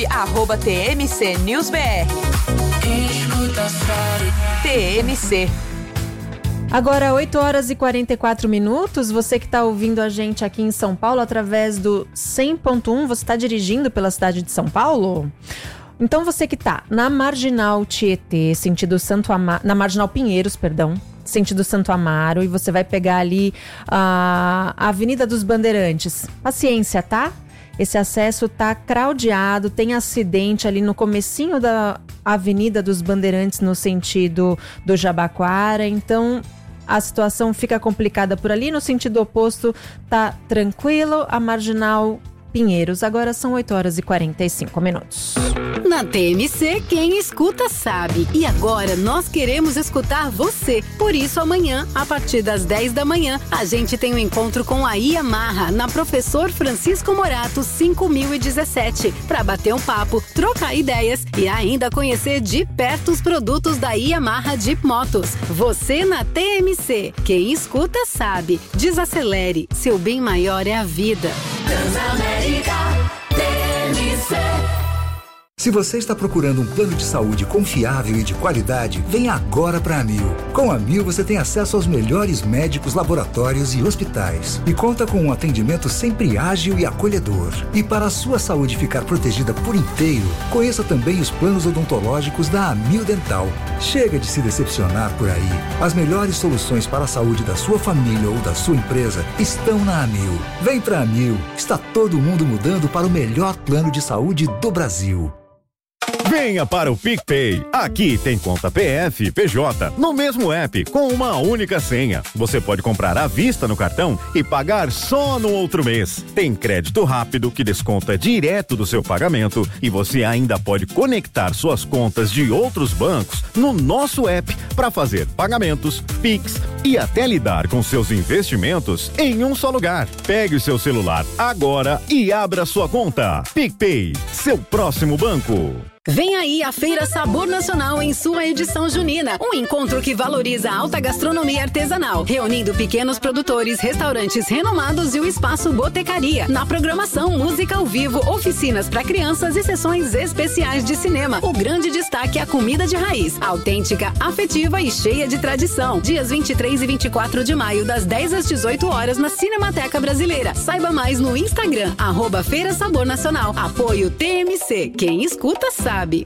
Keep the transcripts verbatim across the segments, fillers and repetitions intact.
arroba T M C News B R. T M C. Agora, oito horas e quarenta e quatro minutos, você que está ouvindo a gente aqui em São Paulo através do cem ponto um, você está dirigindo pela cidade de São Paulo? Então você que está na Marginal Tietê, sentido Santo Amaro, na Marginal Pinheiros, perdão, sentido Santo Amaro, e você vai pegar ali a Avenida dos Bandeirantes. Paciência, tá? Esse acesso tá craudiado, tem acidente ali no comecinho da Avenida dos Bandeirantes no sentido do Jabaquara, então a situação fica complicada por ali. No sentido oposto tá tranquilo, a Marginal Pinheiros. Agora são oito horas e quarenta e cinco minutos. Na T M C, quem escuta sabe. E agora nós queremos escutar você. Por isso, amanhã, a partir das dez da manhã, a gente tem um encontro com a Yamaha na Professor Francisco Morato cinco mil e dezessete, para bater um papo, trocar ideias e ainda conhecer de perto os produtos da Yamaha Jeep Motos. Você na T M C. Quem escuta sabe. Desacelere. Seu bem maior é a vida. Transamérica T M C. Se você está procurando um plano de saúde confiável e de qualidade, venha agora para a Amil. Com a Amil você tem acesso aos melhores médicos, laboratórios e hospitais. E conta com um atendimento sempre ágil e acolhedor. E para a sua saúde ficar protegida por inteiro, conheça também os planos odontológicos da Amil Dental. Chega de se decepcionar por aí. As melhores soluções para a saúde da sua família ou da sua empresa estão na Amil. Vem para a Amil. Está todo mundo mudando para o melhor plano de saúde do Brasil. Venha para o PicPay. Aqui tem conta P F e P J no mesmo app, com uma única senha. Você pode comprar à vista no cartão e pagar só no outro mês. Tem crédito rápido que desconta direto do seu pagamento e você ainda pode conectar suas contas de outros bancos no nosso app para fazer pagamentos, Pix e até lidar com seus investimentos em um só lugar. Pegue o seu celular agora e abra sua conta. PicPay, seu próximo banco. Vem aí a Feira Sabor Nacional em sua edição junina. Um encontro que valoriza a alta gastronomia artesanal, reunindo pequenos produtores, restaurantes renomados e o espaço Botecaria. Na programação, música ao vivo, oficinas para crianças e sessões especiais de cinema. O grande destaque é a comida de raiz, autêntica, afetiva e cheia de tradição. Dias vinte e três e vinte e quatro de maio, das dez às dezoito horas, na Cinemateca Brasileira. Saiba mais no Instagram, arroba Feira Sabor Nacional. Apoio T M C. Quem escuta sabe. Sabe.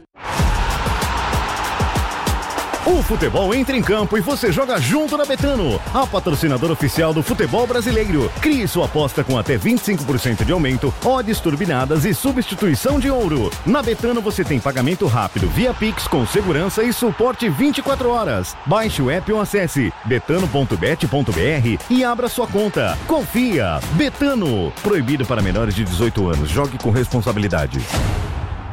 O futebol entra em campo e você joga junto na Betano, a patrocinadora oficial do futebol brasileiro. Crie sua aposta com até vinte e cinco por cento de aumento, odds turbinadas e substituição de ouro. Na Betano você tem pagamento rápido via Pix com segurança e suporte vinte e quatro horas. Baixe o app ou acesse betano ponto bet ponto b r e abra sua conta. Confia! Betano. Proibido para menores de dezoito anos. Jogue com responsabilidade.